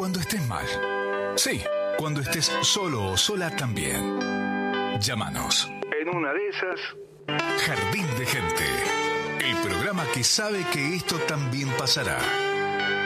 cuando estés mal. Sí, cuando estés solo o sola también. Llámanos. En una de esas, Jardín de Gente. El programa que sabe que esto también pasará.